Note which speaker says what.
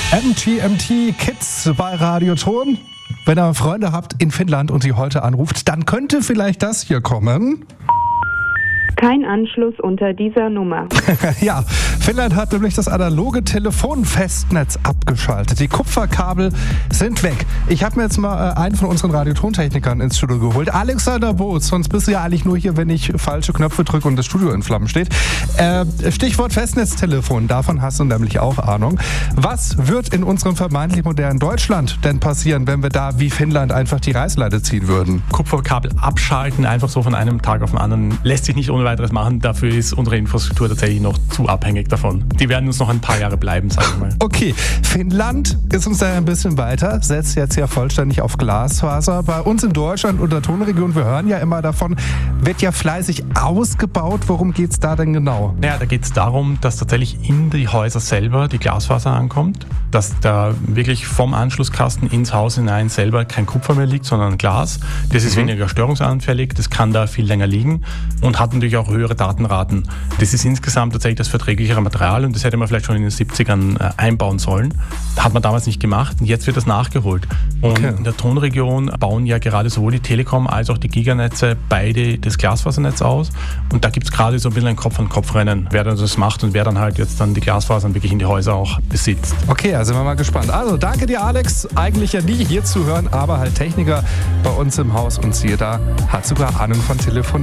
Speaker 1: MTMT Kids bei Radioton. Wenn ihr Freunde habt in Finnland und sie heute anruft, dann könnte vielleicht das hier kommen.
Speaker 2: Kein Anschluss unter dieser Nummer.
Speaker 1: Ja, Finnland hat nämlich das analoge Telefonfestnetz abgeschaltet. Die Kupferkabel sind weg. Ich habe mir jetzt mal einen von unseren Radiotontechnikern ins Studio geholt. Alexander Boos, sonst bist du ja eigentlich nur hier, wenn ich falsche Knöpfe drücke und das Studio in Flammen steht. Stichwort Festnetztelefon, davon hast du nämlich auch Ahnung. Was wird in unserem vermeintlich modernen Deutschland denn passieren, wenn wir da wie Finnland einfach die Reißleine ziehen würden?
Speaker 3: Kupferkabel abschalten, einfach so von einem Tag auf den anderen, lässt sich nicht ohne weiteres machen. Dafür ist unsere Infrastruktur tatsächlich noch zu abhängig davon. Die werden uns noch ein paar Jahre bleiben, sage ich mal.
Speaker 1: Okay, Finnland ist uns da ein bisschen weiter, setzt jetzt ja vollständig auf Glasfaser. Bei uns in Deutschland und der Tonregion, wir hören ja immer davon, wird ja fleißig ausgebaut. Worum geht es da denn genau?
Speaker 3: Naja, da geht es darum, dass tatsächlich in die Häuser selber die Glasfaser ankommt, dass da wirklich vom Anschlusskasten ins Haus hinein selber kein Kupfer mehr liegt, sondern Glas. Das ist weniger störungsanfällig, das kann da viel länger liegen und hat natürlich auch höhere Datenraten. Das ist insgesamt tatsächlich das verträglichere Material und das hätte man vielleicht schon in den 70ern einbauen sollen. Hat man damals nicht gemacht und jetzt wird das nachgeholt. Und in der Tonregion bauen ja gerade sowohl die Telekom als auch die Giganetze beide das Glasfasernetz aus und da gibt es gerade so ein bisschen ein Kopf-an-Kopf-Rennen, wer dann das macht und wer dann halt jetzt dann die Glasfasern wirklich in die Häuser auch besitzt.
Speaker 1: Okay, also sind wir mal gespannt. Also danke dir, Alex. Eigentlich ja nie hier zu hören, aber halt Techniker bei uns im Haus und siehe da, hat sogar Ahnung von Telefon.